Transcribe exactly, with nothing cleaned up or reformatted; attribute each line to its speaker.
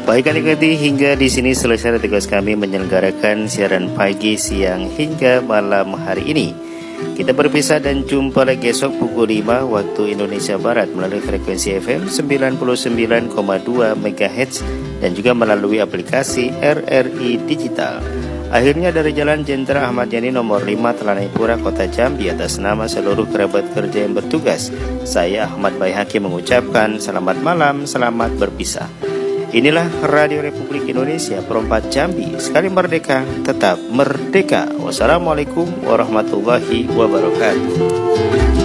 Speaker 1: Baik adik-adik, hingga di sini selesai tugas kami menyelenggarakan siaran pagi, siang hingga malam hari ini. Kita berpisah dan jumpa lagi esok pukul lima waktu Indonesia Barat melalui frekuensi F M sembilan puluh sembilan koma dua megahertz dan juga melalui aplikasi R R I Digital. Akhirnya dari Jalan Jenderal Ahmad Yani nomor lima Telanai-Pura, Kota Jambi, atas nama seluruh kerabat kerja yang bertugas, saya Ahmad Baihaqi mengucapkan selamat malam, selamat berpisah. Inilah Radio Republik Indonesia Perempat Jambi, sekali merdeka, tetap merdeka. Wassalamualaikum warahmatullahi wabarakatuh.